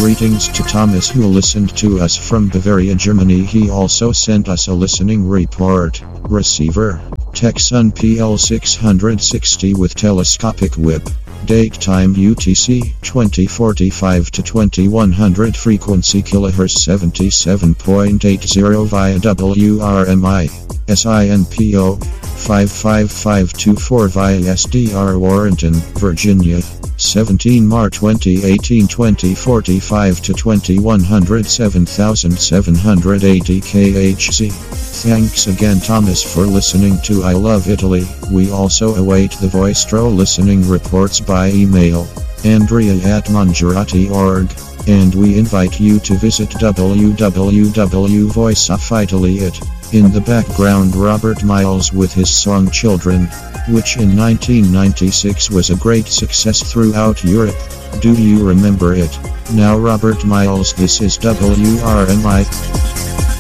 Greetings to Thomas who listened to us from Bavaria, Germany. He also sent us a listening report. Receiver, Texan PL660 with telescopic whip. Date time UTC 2045 to 2100. Frequency kHz 77.80 via WRMI. SINPO 55524 via SDR Warrenton, Virginia. 17 March 2018 2045 to 2100 7780 kHz. Thanks again Thomas for listening to I Love Italy. We also await the Voistro listening reports by email. Andrea@mangiarati.org. And we invite you to visit www.voiceofitaly.it. In the background, Robert Miles with his song Children, which in 1996 was a great success throughout Europe. Do you remember it? Now Robert Miles, this is WRMI.